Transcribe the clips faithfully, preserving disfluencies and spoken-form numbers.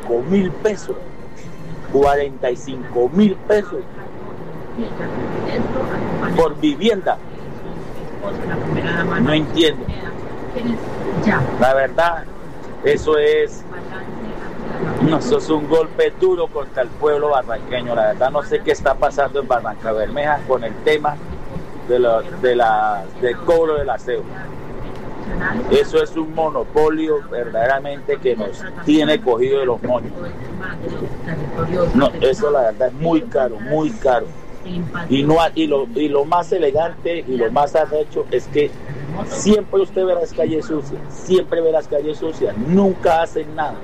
cinco mil pesos. cuarenta y cinco mil pesos por vivienda. No entiendo. La verdad, eso es, no, eso es un golpe duro contra el pueblo barranqueño. La verdad, no sé qué está pasando en Barranca Bermeja con el tema de la, de la, del cobro del aseo. Eso es un monopolio verdaderamente que nos tiene cogido de los moños. No, eso la verdad es muy caro, muy caro. Y, no, y, lo, y lo más elegante y lo más arrecho es que siempre usted ve las calles sucias, siempre ve las calles sucias, nunca hacen nada.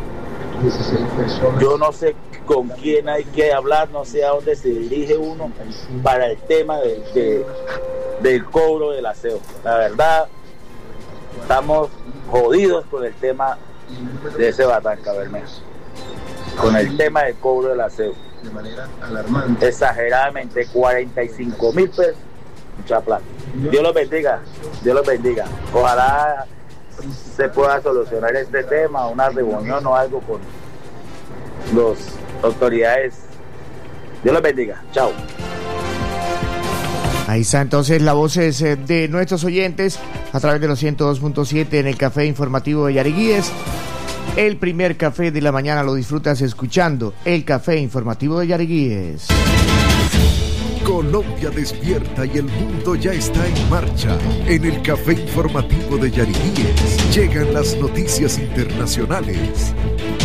Yo no sé con quién hay que hablar, no sé a dónde se dirige uno para el tema de, de, del cobro del aseo. La verdad, estamos jodidos con el tema de ese Barranca Bermeja, con el tema del cobro del aseo. De manera alarmante. Exageradamente, cuarenta y cinco mil pesos, mucha plata. Dios los bendiga, Dios los bendiga. Ojalá se pueda solucionar este tema, una reunión o algo con las autoridades. Dios los bendiga, chao. Ahí está entonces las voces de nuestros oyentes a través de los ciento dos punto siete en el Café Informativo de Yariguíes. El primer café de la mañana lo disfrutas escuchando el Café Informativo de Yariguíes. Colombia despierta y el mundo ya está en marcha. En el Café Informativo de Yariguíes llegan las noticias internacionales.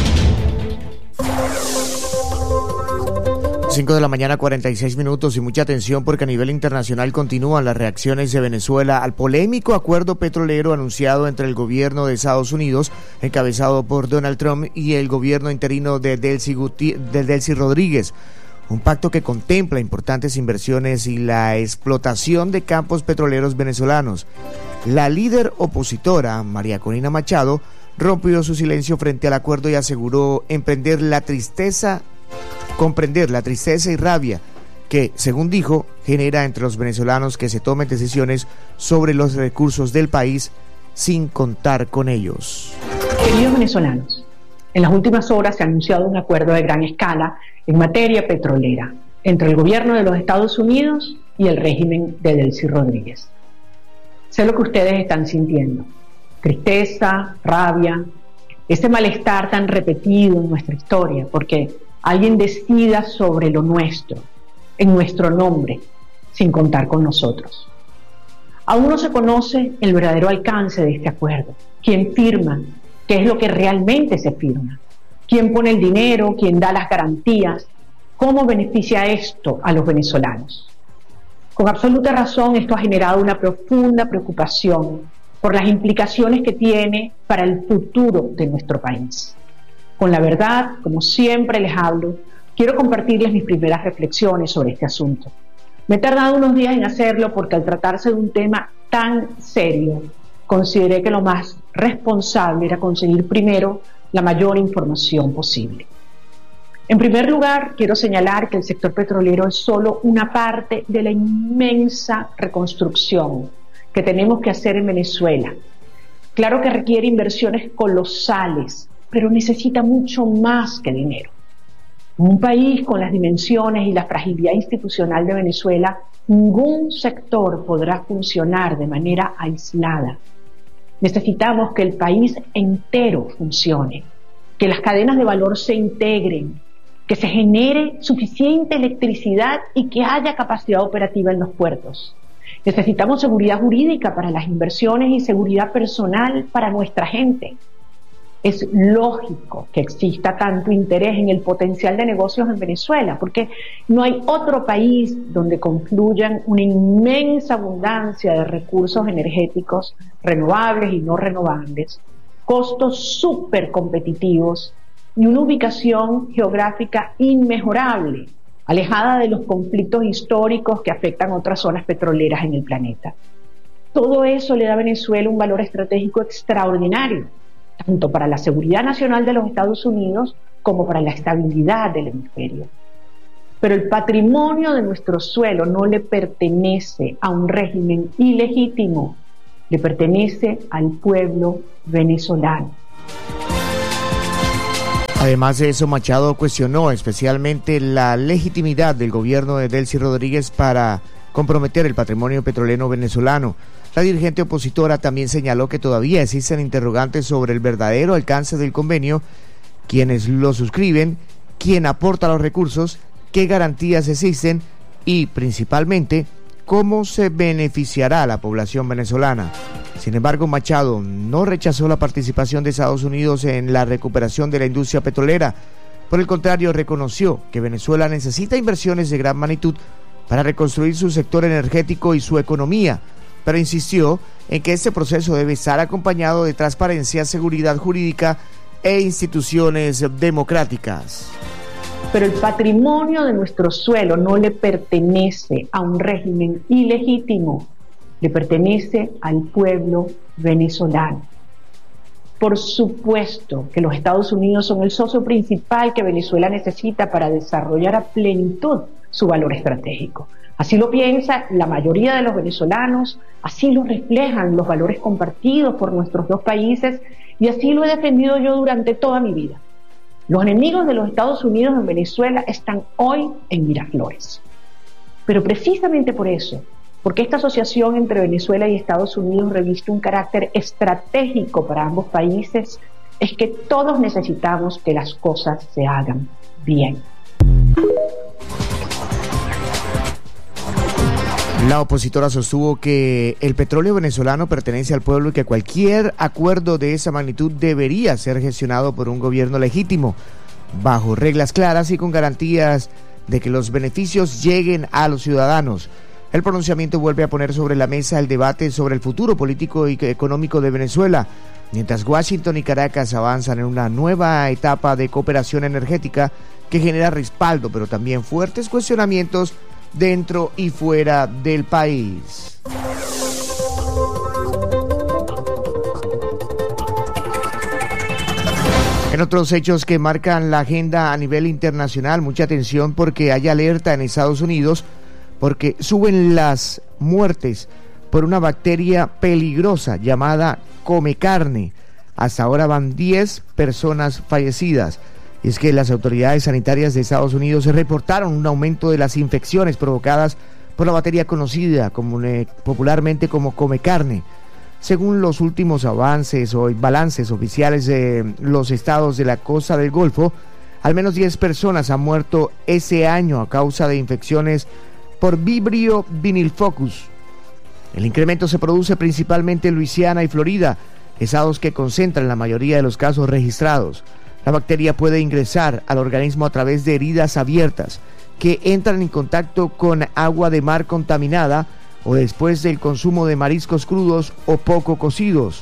cinco de la mañana, cuarenta y seis minutos, y mucha atención porque a nivel internacional continúan las reacciones de Venezuela al polémico acuerdo petrolero anunciado entre el gobierno de Estados Unidos, encabezado por Donald Trump, y el gobierno interino de Delcy, Guti- de Delcy Rodríguez. Un pacto que contempla importantes inversiones y la explotación de campos petroleros venezolanos. La líder opositora, María Corina Machado, rompió su silencio frente al acuerdo y aseguró emprender la tristeza comprender la tristeza y rabia que, según dijo, genera entre los venezolanos que se tomen decisiones sobre los recursos del país sin contar con ellos. Queridos venezolanos, en las últimas horas se ha anunciado un acuerdo de gran escala en materia petrolera entre el gobierno de los Estados Unidos y el régimen de Delcy Rodríguez. Sé lo que ustedes están sintiendo: tristeza, rabia, ese malestar tan repetido en nuestra historia, porque alguien decida sobre lo nuestro, en nuestro nombre, sin contar con nosotros. Aún no se conoce el verdadero alcance de este acuerdo, quién firma, qué es lo que realmente se firma, quién pone el dinero, quién da las garantías, cómo beneficia esto a los venezolanos. Con absoluta razón, esto ha generado una profunda preocupación por las implicaciones que tiene para el futuro de nuestro país. Con la verdad, como siempre les hablo, quiero compartirles mis primeras reflexiones sobre este asunto. Me he tardado unos días en hacerlo porque al tratarse de un tema tan serio, consideré que lo más responsable era conseguir primero la mayor información posible. En primer lugar, quiero señalar que el sector petrolero es solo una parte de la inmensa reconstrucción que tenemos que hacer en Venezuela. Claro que requiere inversiones colosales, pero necesita mucho más que dinero. En un país con las dimensiones y la fragilidad institucional de Venezuela, ningún sector podrá funcionar de manera aislada. Necesitamos que el país entero funcione, que las cadenas de valor se integren, que se genere suficiente electricidad y que haya capacidad operativa en los puertos. Necesitamos seguridad jurídica para las inversiones y seguridad personal para nuestra gente. Es lógico que exista tanto interés en el potencial de negocios en Venezuela, porque no hay otro país donde confluyan una inmensa abundancia de recursos energéticos renovables y no renovables, costos súper competitivos y una ubicación geográfica inmejorable, alejada de los conflictos históricos que afectan otras zonas petroleras en el planeta. Todo eso le da a Venezuela un valor estratégico extraordinario, tanto para la seguridad nacional de los Estados Unidos como para la estabilidad del hemisferio. Pero el patrimonio de nuestro suelo no le pertenece a un régimen ilegítimo, le pertenece al pueblo venezolano. Además de eso, Machado cuestionó especialmente la legitimidad del gobierno de Delcy Rodríguez para comprometer el patrimonio petrolero venezolano. La dirigente opositora también señaló que todavía existen interrogantes sobre el verdadero alcance del convenio, quiénes lo suscriben, quién aporta los recursos, qué garantías existen y, principalmente, cómo se beneficiará a la población venezolana. Sin embargo, Machado no rechazó la participación de Estados Unidos en la recuperación de la industria petrolera. Por el contrario, reconoció que Venezuela necesita inversiones de gran magnitud para reconstruir su sector energético y su economía, pero insistió en que este proceso debe estar acompañado de transparencia, seguridad jurídica e instituciones democráticas. Pero el patrimonio de nuestro suelo no le pertenece a un régimen ilegítimo, le pertenece al pueblo venezolano. Por supuesto que los Estados Unidos son el socio principal que Venezuela necesita para desarrollar a plenitud su valor estratégico. Así lo piensa la mayoría de los venezolanos, así lo reflejan los valores compartidos por nuestros dos países y así lo he defendido yo durante toda mi vida. Los enemigos de los Estados Unidos en Venezuela están hoy en Miraflores. Pero precisamente por eso, porque esta asociación entre Venezuela y Estados Unidos reviste un carácter estratégico para ambos países, es que todos necesitamos que las cosas se hagan bien. La opositora sostuvo que el petróleo venezolano pertenece al pueblo y que cualquier acuerdo de esa magnitud debería ser gestionado por un gobierno legítimo, bajo reglas claras y con garantías de que los beneficios lleguen a los ciudadanos. El pronunciamiento vuelve a poner sobre la mesa el debate sobre el futuro político y económico de Venezuela, mientras Washington y Caracas avanzan en una nueva etapa de cooperación energética que genera respaldo, pero también fuertes cuestionamientos dentro y fuera del país. En otros hechos que marcan la agenda a nivel internacional, mucha atención porque hay alerta en Estados Unidos porque suben las muertes por una bacteria peligrosa llamada Comecarne. Hasta ahora van diez personas fallecidas. Y es que las autoridades sanitarias de Estados Unidos reportaron un aumento de las infecciones provocadas por la bacteria conocida como, eh, popularmente como Comecarne. Según los últimos avances o balances oficiales de los estados de la costa del Golfo, al menos diez personas han muerto ese año a causa de infecciones por Vibrio vinilifogus. El incremento se produce principalmente en Luisiana y Florida, estados que concentran la mayoría de los casos registrados. La bacteria puede ingresar al organismo a través de heridas abiertas que entran en contacto con agua de mar contaminada o después del consumo de mariscos crudos o poco cocidos.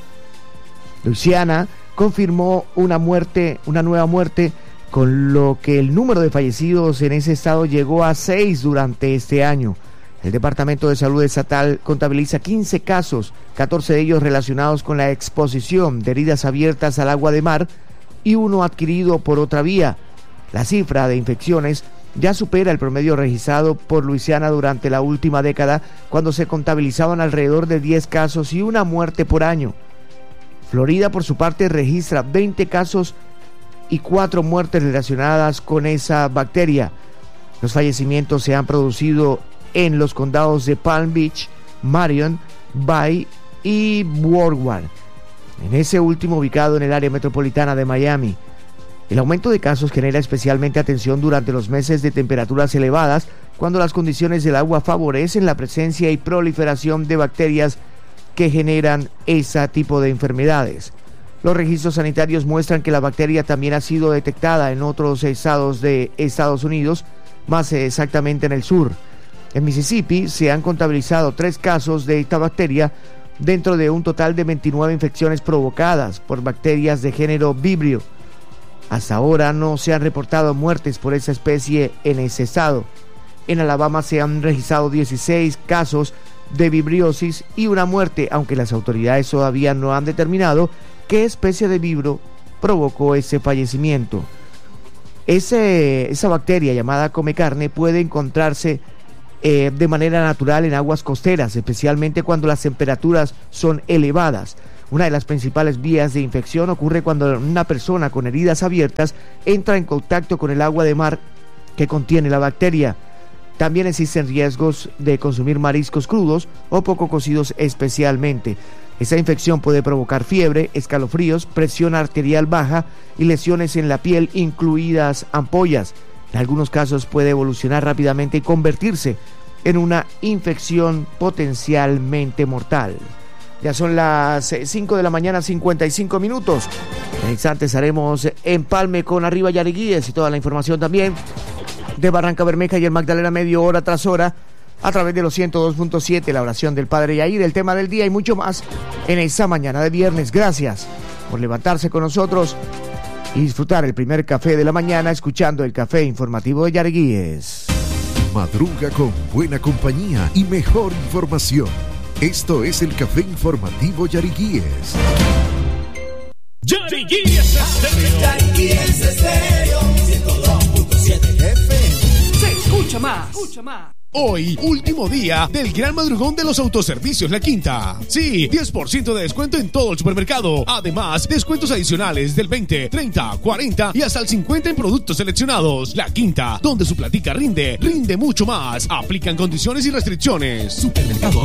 Luisiana confirmó una muerte, una nueva muerte, con lo que el número de fallecidos en ese estado llegó a seis durante este año. El Departamento de Salud Estatal contabiliza quince casos, catorce de ellos relacionados con la exposición de heridas abiertas al agua de mar y uno adquirido por otra vía. La cifra de infecciones ya supera el promedio registrado por Luisiana durante la última década, cuando se contabilizaban alrededor de diez casos y una muerte por año. Florida, por su parte, registra veinte casos y cuatro muertes relacionadas con esa bacteria. Los fallecimientos se han producido en los condados de Palm Beach, Marion, Bay y Broward, en ese último ubicado en el área metropolitana de Miami. El aumento de casos genera especialmente atención durante los meses de temperaturas elevadas, cuando las condiciones del agua favorecen la presencia y proliferación de bacterias que generan ese tipo de enfermedades. Los registros sanitarios muestran que la bacteria también ha sido detectada en otros estados de Estados Unidos, más exactamente en el sur. En Mississippi se han contabilizado tres casos de esta bacteria dentro de un total de veintinueve infecciones provocadas por bacterias de género Vibrio. Hasta ahora no se han reportado muertes por esa especie en ese estado. En Alabama se han registrado dieciséis casos de vibriosis y una muerte, aunque las autoridades todavía no han determinado qué especie de vibrio provocó ese fallecimiento. Ese, esa bacteria llamada Comecarne puede encontrarse eh, de manera natural en aguas costeras, especialmente cuando las temperaturas son elevadas. Una de las principales vías de infección ocurre cuando una persona con heridas abiertas entra en contacto con el agua de mar que contiene la bacteria. También existen riesgos de consumir mariscos crudos o poco cocidos especialmente. Esta infección puede provocar fiebre, escalofríos, presión arterial baja y lesiones en la piel, incluidas ampollas. En algunos casos puede evolucionar rápidamente y convertirse en una infección potencialmente mortal. Ya son las cinco de la mañana, cincuenta y cinco minutos. En instantes haremos empalme con Arriba Yariguíes y toda la información también de Barranca Bermeja y el Magdalena Medio, hora tras hora, a través de los ciento dos punto siete, la oración del Padre Yair, el tema del día y mucho más en esta mañana de viernes. Gracias por levantarse con nosotros y disfrutar el primer café de la mañana escuchando el café informativo de Yariguíes. Madruga con buena compañía y mejor información. Esto es el café informativo Yariguíes. Yariguíes Estéreo. Yariguíes Estéreo. ciento dos punto siete F M. Se escucha más. Escucha más. Hoy, último día del gran madrugón de los autoservicios La Quinta. Sí, diez por ciento de descuento en todo el supermercado. Además, descuentos adicionales del veinte, treinta, cuarenta y hasta el cincuenta en productos seleccionados. La Quinta, donde su platica rinde, rinde mucho más. Aplican condiciones y restricciones. Supermercado